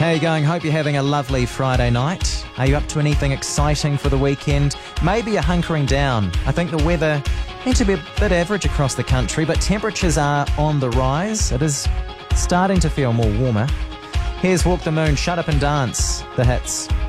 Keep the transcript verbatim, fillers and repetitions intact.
How are you going? Hope you're having a lovely Friday night. Are you up to anything exciting for the weekend? Maybe you're hunkering down. I think the weather needs to be a bit average across the country, but temperatures are on the rise. It is starting to feel more warmer. Here's Walk the Moon, Shut Up and Dance, the hits.